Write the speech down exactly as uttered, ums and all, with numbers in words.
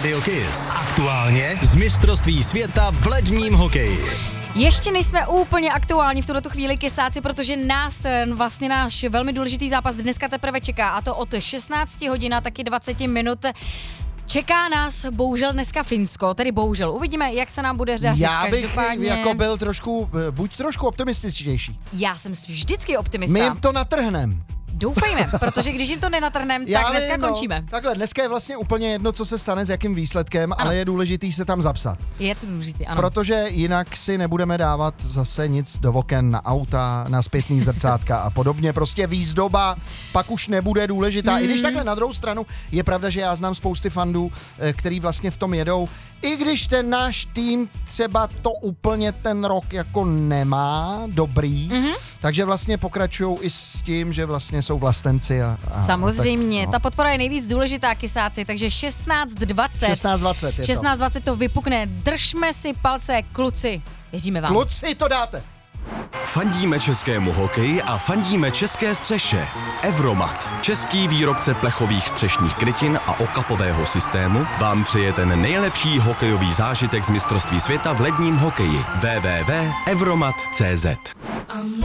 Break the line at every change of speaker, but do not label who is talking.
Radio Kiss. Aktuálně z mistrovství světa v ledním hokeji.
Ještě nejsme úplně aktuální v tuto chvíli, kysáci, protože nás vlastně náš velmi důležitý zápas dneska teprve čeká, a to od šestnácti hodin a taky dvacet minut. Čeká nás bohužel dneska Finsko, tedy bohužel. Uvidíme, jak se nám bude dařit.
Já bych
Každopádně...
jako byl trošku, buď trošku optimističtější.
Já jsem vždycky optimista.
My jim to natrhnem.
Doufejme, protože když jim to nenatrhneme, tak dneska
vím, no.
končíme.
Takhle, dneska je vlastně úplně jedno, co se stane, s jakým výsledkem, ano. Ale je důležitý se tam zapsat.
Je to důležitý, ano.
Protože jinak si nebudeme dávat zase nic do oken, na auta, na zpětný zrcátka a podobně. Prostě výzdoba pak už nebude důležitá. Mm. I když takhle na druhou stranu je pravda, že já znám spousty fandů, který vlastně v tom jedou. I když ten náš tým třeba to úplně ten rok jako nemá dobrý, mm-hmm. takže vlastně pokračujou i s tím, že vlastně jsou vlastenci. A, a
Samozřejmě,
tak, no.
Ta podpora je nejvíc důležitá, kysáci, takže šestnáct dvacet.
šestnáct dvacet je
šestnáct dvacet to. to vypukne. Držme si palce, kluci. Věříme vám.
Kluci, to dáte.
Fandíme českému hokeji a fandíme české střeše. Evromat, český výrobce plechových střešních krytin a okapového systému, vám přeje ten nejlepší hokejový zážitek z mistrovství světa v ledním hokeji. w w w tečka evromat tečka cz